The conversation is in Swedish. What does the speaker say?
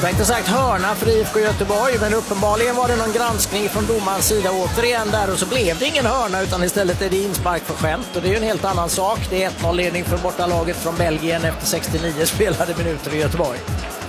Tänkte sagt hörna för IFK Göteborg, men uppenbarligen var det någon granskning från domarens sida återigen där och så blev det ingen hörna utan istället är det inspark för skämt och det är ju en helt annan sak. Det är 1-0 ledning för bortalaget från Belgien efter 69 spelade minuter i Göteborg.